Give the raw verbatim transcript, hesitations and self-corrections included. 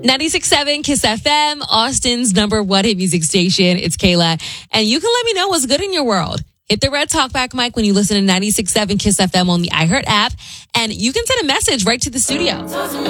ninety-six point seven Kiss F M, Austin's number one hit music station. It's Kayla. And you can let me know what's good in your world. Hit the red talkback mic when you listen to ninety-six point seven Kiss F M on the iHeart app. And you can send a message right to the studio.